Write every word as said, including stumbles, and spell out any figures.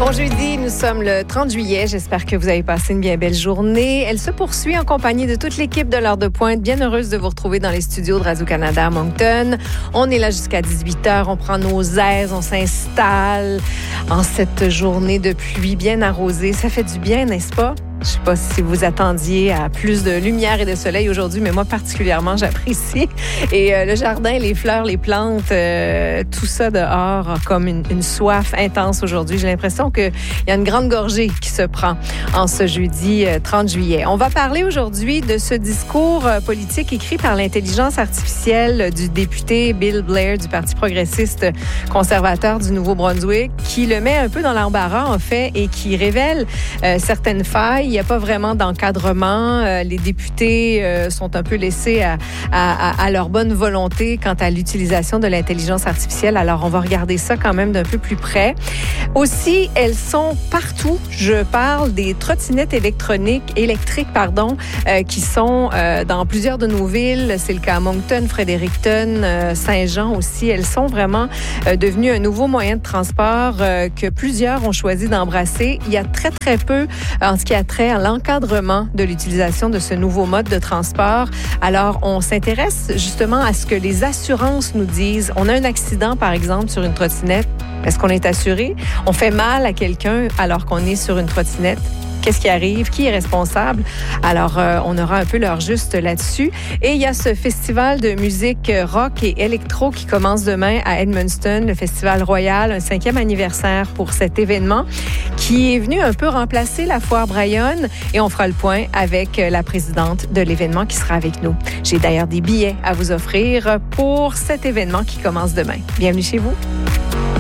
Bon jeudi, nous sommes le trente juillet. J'espère que vous avez passé une bien belle journée. Elle se poursuit en compagnie de toute l'équipe de l'heure de pointe. Bien heureuse de vous retrouver dans les studios de Radio-Canada à Moncton. On est là jusqu'à dix-huit heures. On prend nos aises, on s'installe en cette journée de pluie bien arrosée. Ça fait du bien, n'est-ce pas? Je ne sais pas si vous attendiez à plus de lumière et de soleil aujourd'hui, mais moi particulièrement, j'apprécie. Et euh, le jardin, les fleurs, les plantes, euh, tout ça dehors a comme une, une soif intense aujourd'hui. J'ai l'impression qu'il y a une grande gorgée qui se prend en ce jeudi euh, trente juillet. On va parler aujourd'hui de ce discours euh, politique écrit par l'intelligence artificielle du député Bill Blair du Parti progressiste conservateur du Nouveau-Brunswick, qui le met un peu dans l'embarras, en fait, et qui révèle euh, certaines failles. Il n'y a pas vraiment d'encadrement. Euh, les députés euh, sont un peu laissés à, à, à leur bonne volonté quant à l'utilisation de l'intelligence artificielle. Alors, on va regarder ça quand même d'un peu plus près. Aussi, elles sont partout. Je parle des trottinettes électroniques, électriques, pardon, euh, qui sont euh, dans plusieurs de nos villes. C'est le cas à Moncton, Fredericton, euh, Saint-Jean aussi. Elles sont vraiment euh, devenues un nouveau moyen de transport euh, que plusieurs ont choisi d'embrasser. Il y a très, très peu en ce qui a trait à l'encadrement de l'utilisation de ce nouveau mode de transport. Alors, on s'intéresse justement à ce que les assurances nous disent. On a un accident, par exemple, sur une trottinette. Est-ce qu'on est assuré? On fait mal à quelqu'un alors qu'on est sur une trottinette? Qu'est-ce qui arrive? Qui est responsable? Alors, euh, on aura un peu l'heure juste là-dessus. Et il y a ce festival de musique rock et électro qui commence demain à Edmundston, le Festival Royal, un cinquième anniversaire pour cet événement qui est venu un peu remplacer la foire Bryan. Et on fera le point avec la présidente de l'événement qui sera avec nous. J'ai d'ailleurs des billets à vous offrir pour cet événement qui commence demain. Bienvenue chez vous.